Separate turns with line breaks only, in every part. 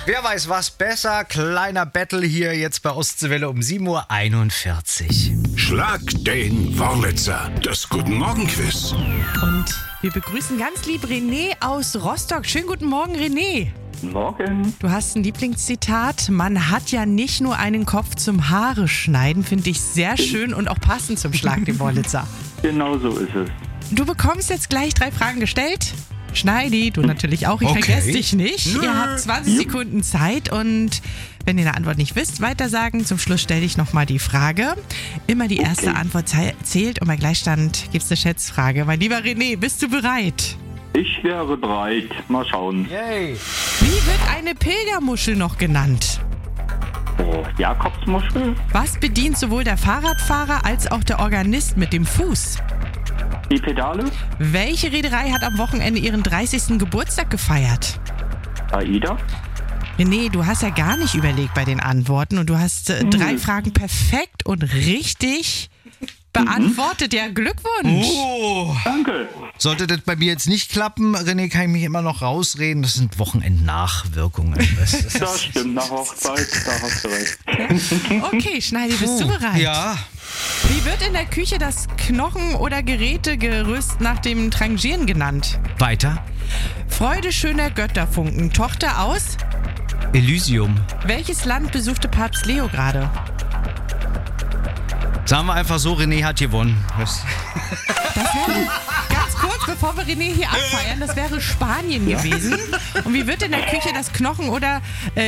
Wer weiß was besser? Kleiner Battle hier jetzt bei Ostseewelle um 7:41 Uhr.
Schlag den Wurlitzer. Das Guten Morgen Quiz.
Und wir begrüßen ganz lieb René aus Rostock. Schönen guten Morgen, René.
Morgen.
Du hast ein Lieblingszitat. Man hat ja nicht nur einen Kopf zum Haare schneiden. Finde ich sehr schön und auch passend zum Schlag den Wurlitzer.
Genau so ist es.
Du bekommst jetzt gleich 3 Fragen gestellt. Schneidi, du natürlich auch. Ich
Okay.
vergesse dich nicht. Ihr habt 20 Sekunden Zeit und wenn ihr eine Antwort nicht wisst, weitersagen. Zum Schluss stelle ich nochmal die Frage. Immer die erste Antwort zählt und bei Gleichstand gibt es eine Schätzfrage. Mein lieber René, bist du bereit?
Ich wäre bereit. Mal schauen.
Yay.
Wie wird eine Pilgermuschel noch genannt?
Jakobsmuschel,
Was bedient sowohl der Fahrradfahrer als auch der Organist mit dem Fuß?
die Pedale,
Welche Reederei hat am Wochenende ihren 30. Geburtstag gefeiert?
Aida,
René, du hast ja gar nicht überlegt bei den Antworten und du hast 3 Fragen perfekt und richtig beantwortet. Ja, Glückwunsch.
Oh.
danke.
Sollte das bei mir jetzt nicht klappen, René, kann ich mich immer noch rausreden. Das sind Wochenendnachwirkungen.
Das stimmt, nach Hochzeit, da hast du recht.
Okay, Schneidi, bist du bereit?
Ja.
Wie wird in der Küche das Knochen- oder Gerätegerüst nach dem Trangieren genannt?
Weiter.
Freude schöner Götterfunken. Tochter aus?
Elysium.
Welches Land besuchte Papst Leo gerade?
Sagen wir einfach so, René hat gewonnen.
Das wäre, ganz kurz, bevor wir René hier abfeiern, das wäre Spanien gewesen. Und wie wird in der Küche das Knochen- oder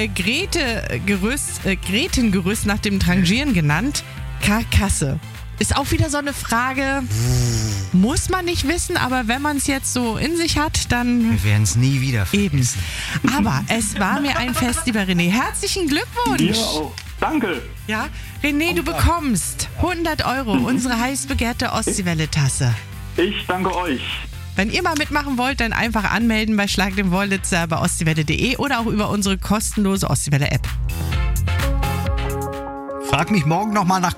Grätengerüst nach dem Trangieren genannt? Karkasse. Ist auch wieder so eine Frage, muss man nicht wissen, aber wenn man es jetzt so in sich hat, dann
Wir werden es nie wieder
eben.
vergessen.
Aber es war mir ein Fest, lieber René. Herzlichen Glückwunsch.
Dir auch. Danke.
Ja, René, du bekommst 100 €, unsere heiß begehrte Ostseewelle-Tasse.
Ich danke euch.
Wenn ihr mal mitmachen wollt, dann einfach anmelden bei Schlag den Wurlitzer bei ostseewelle.de oder auch über unsere kostenlose Ostseewelle-App.
Frag mich morgen nochmal nach